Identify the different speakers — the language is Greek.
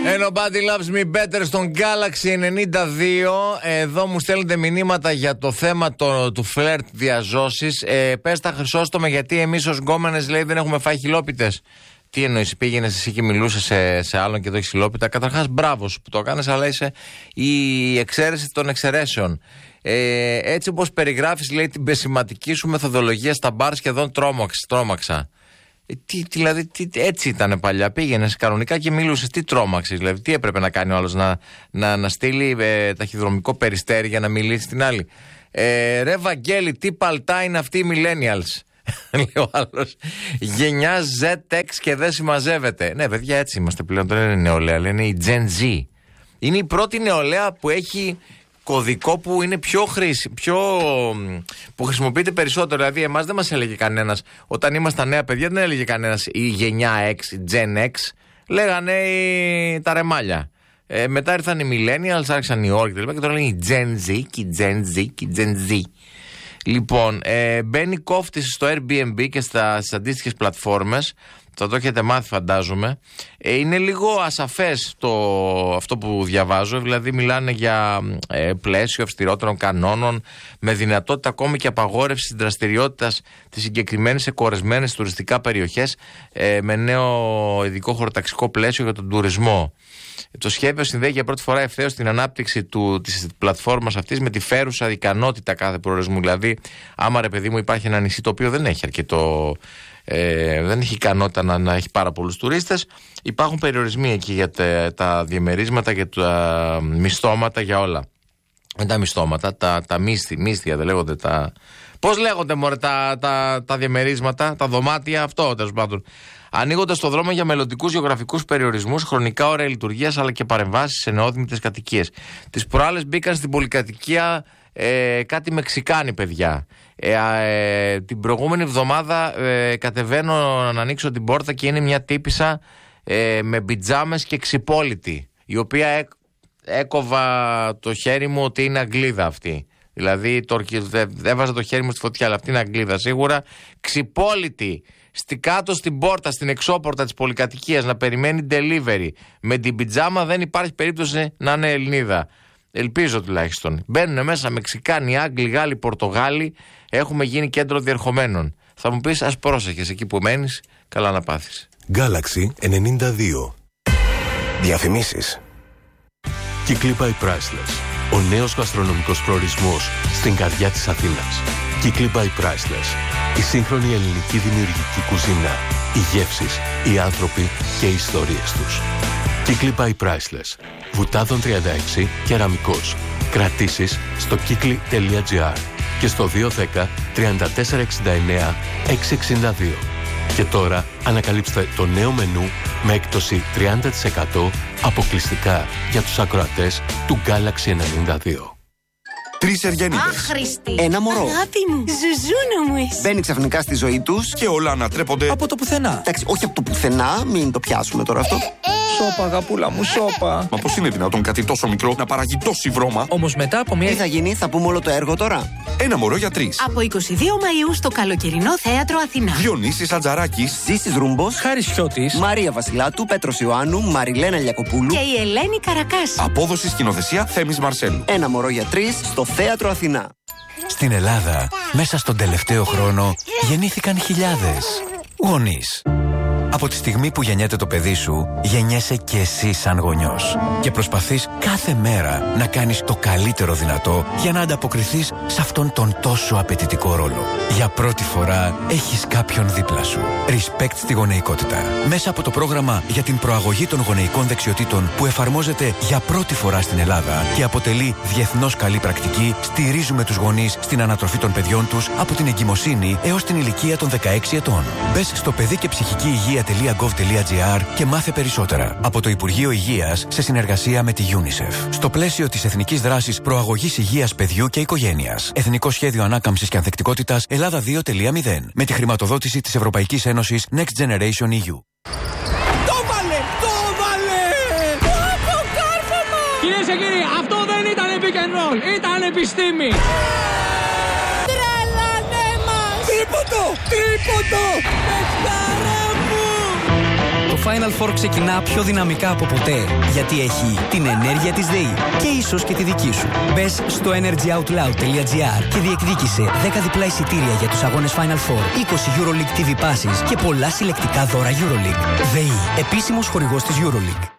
Speaker 1: Nobody loves me better στον Galaxy 92. Εδώ μου στέλνετε μηνύματα για το θέμα του φλερτ διαζώσεις. Πες τα Χρυσόστομε, γιατί εμείς ως γκόμενες, λέει, δεν έχουμε φάει χιλόπιτες. Τι εννοείς, πήγαινες εσύ και μιλούσες σε άλλον και εδώ έχεις χιλόπιτα? Καταρχάς, μπράβο σου που το κάνεις, αλλά είσαι η εξαίρεση των εξαιρέσεων. Έτσι όπως περιγράφεις, λέει, την πεσηματική σου μεθοδολογία στα μπαρ, σχεδόν τρόμαξα. Δηλαδή, έτσι ήταν παλιά. Πήγαινες κανονικά και μιλούσες. Τι τρόμαξες, δηλαδή, τι έπρεπε να κάνει ο άλλος, να στείλει ταχυδρομικό περιστέρι για να μιλήσει στην άλλη? Ρε Βαγγέλη, τι παλτά είναι αυτοί οι millennials, λέει ο άλλος. Γενιά ZX και δεν συμμαζεύεται. Ναι, παιδιά, έτσι είμαστε πλέον. Δεν είναι νεολαία, λένε η Gen Z. Είναι η πρώτη νεολαία που έχει κωδικό που είναι που χρησιμοποιείται περισσότερο. Δηλαδή, εμάς δεν μας έλεγε κανένας, όταν ήμασταν νέα παιδιά, δεν έλεγε κανένας η γενιά X, η Gen X. Λέγανε τα ρεμάλια. Μετά ήρθαν οι millennials, άρχισαν οι όροι και τώρα λένε η Gen Z και η Gen Z και η Gen Z. Λοιπόν, μπαίνει κόφτης στο Airbnb και στις αντίστοιχες πλατφόρμες. Θα το έχετε μάθει, φαντάζομαι. Είναι λίγο ασαφές αυτό που διαβάζω. Δηλαδή μιλάνε για πλαίσιο αυστηρότερων κανόνων, με δυνατότητα ακόμη και απαγόρευση της δραστηριότητας της συγκεκριμένης σε κορεσμένες τουριστικά περιοχές, με νέο ειδικό χωροταξικό πλαίσιο για τον τουρισμό. Το σχέδιο συνδέει για πρώτη φορά ευθέως την ανάπτυξη της πλατφόρμας αυτής με τη φέρουσα ικανότητα κάθε προορισμού. Δηλαδή, άμα, ρε παιδί μου, υπάρχει ένα νησί το οποίο δεν έχει αρκετό, δεν έχει ικανότητα να έχει πάρα πολλούς τουρίστες, υπάρχουν περιορισμοί εκεί για τα διαμερίσματα, για τα μισθώματα, για όλα. Δεν τα μισθώματα, τα μίσθια δεν λέγονται, πώς λέγονται, μωρέ, τα διαμερίσματα, τα δωμάτια, αυτό τέλος πάντων. Ανοίγοντας το δρόμο για μελλοντικούς γεωγραφικούς περιορισμούς, χρονικά όρια λειτουργίας, αλλά και παρεμβάσεις σε νεόδημητες κατοικίες. Τις προάλλες μπήκαν στην πολυκατοικία κάτι Μεξικάνοι, παιδιά. Την προηγούμενη εβδομάδα κατεβαίνω να ανοίξω την πόρτα και είναι μια τύπισσα με πιτζάμες και ξυπόλυτη, η οποία έκοβα το χέρι μου ότι είναι Αγγλίδα αυτή. Δηλαδή έβαζα το χέρι μου στη φωτιά, αλλά αυτή είναι Αγγλίδα σίγουρα. Ξυπόλυτη, κάτω στην πόρτα, στην εξώπορτα της πολυκατοικίας, να περιμένει delivery. Με την πιτζάμα δεν υπάρχει περίπτωση να είναι Ελληνίδα. Ελπίζω τουλάχιστον. Μπαίνουν μέσα Μεξικάνοι, Άγγλοι, Γάλλοι, Πορτογάλοι. Έχουμε γίνει κέντρο διερχομένων. Θα μου πεις, ας πρόσεχες εκεί που μένεις, καλά να πάθεις.
Speaker 2: Galaxy 92. Διαφημίσεις.
Speaker 3: Κύκλοι by Priceless. Ο νέος γαστρονομικός προορισμός στην καρδιά της Αθήνας. Κύκλοι by Priceless. Η σύγχρονη ελληνική δημιουργική κουζίνα. Οι γεύσεις, οι άνθρωποι και οι ιστορίες τους. Κύκλοι by Priceless. Βουτάδων 36, Κεραμικός. Κρατήσεις στο κύκλοι.gr και στο 210 3469 662. Και τώρα ανακαλύψτε το νέο μενού με έκπτωση 30% αποκλειστικά για τους ακροατές του Galaxy 92.
Speaker 4: 3 Ευγενίδες.
Speaker 5: Άχρηστη.
Speaker 4: Ένα μωρό.
Speaker 5: Αγάπη μου. Ζουζούνα μου εσύ.
Speaker 4: Μπαίνει ξαφνικά στη ζωή τους
Speaker 6: και όλα ανατρέπονται
Speaker 4: από το πουθενά. Εντάξει, όχι από το πουθενά, μην το πιάσουμε τώρα αυτό.
Speaker 6: Σώπα, αγαπούλα μου, σώπα. Μα πώς είναι δυνατόν κάτι τόσο μικρό να παράγει τόση βρώμα?
Speaker 4: Όμως μετά από μια. Τι θα γίνει, θα πούμε όλο το έργο τώρα.
Speaker 6: Ένα μωρό για 3.
Speaker 5: Από 22 Μαΐου στο καλοκαιρινό θέατρο Αθηνά.
Speaker 6: Διονύσης Ατζαράκης,
Speaker 4: Ζήσης Ρούμπος,
Speaker 7: Χάρης Χιώτης,
Speaker 4: Μαρία Βασιλάτου, Πέτρος Ιωάννου, Μαριλένα Λιακοπούλου
Speaker 5: και η Ελένη Καρακάση.
Speaker 6: Απόδοση σκηνοθεσία Θέμης Μαρσέλου.
Speaker 4: Ένα μωρό για 3 στο θέατρο Αθηνά.
Speaker 8: Στην Ελλάδα, μέσα στον τελευταίο χρόνο, γεννήθηκαν χιλιάδες γονείς. Από τη στιγμή που γεννιέται το παιδί σου, γεννιέσαι και εσύ σαν γονιός. Και προσπαθείς κάθε μέρα να κάνεις το καλύτερο δυνατό για να ανταποκριθείς σε αυτόν τον τόσο απαιτητικό ρόλο. Για πρώτη φορά έχεις κάποιον δίπλα σου. Respect στη γονεϊκότητα. Μέσα από το πρόγραμμα για την προαγωγή των γονεϊκών δεξιοτήτων που εφαρμόζεται για πρώτη φορά στην Ελλάδα και αποτελεί διεθνώς καλή πρακτική, στηρίζουμε τους γονείς στην ανατροφή των παιδιών τους από την εγκυμοσύνη έως την ηλικία των 16 ετών. Μπες στο παιδί και ψυχική υγεία.gov.gr και μάθε περισσότερα. Από το Υπουργείο Υγείας σε συνεργασία με τη UNICEF. Στο πλαίσιο της Εθνικής Δράσης Προαγωγής Υγείας Παιδιού και Οικογένειας. Εθνικό Σχέδιο Ανάκαμψης και Ανθεκτικότητας Ελλάδα 2.0. Με τη χρηματοδότηση της Ευρωπαϊκής Ένωσης Next Generation EU.
Speaker 7: Το βάλε!
Speaker 5: Το κάρφωμα!
Speaker 7: Κυρίες και κύριοι, αυτό δεν ήταν pick and roll, ήταν επιστήμη!
Speaker 5: Τρελάνε μας!
Speaker 7: Τρίποντο! Παιχταρά μου!
Speaker 9: Final Four ξεκινά πιο δυναμικά από ποτέ. Γιατί έχει την ενέργεια της ΔΕΗ και ίσως και τη δική σου. Μπες στο energyoutloud.gr και διεκδίκησε 10 διπλά εισιτήρια για τους αγώνες Final Four, 20 EuroLeague TV Passes και πολλά συλλεκτικά δώρα EuroLeague. ΔΕΗ, επίσημος χορηγός της EuroLeague.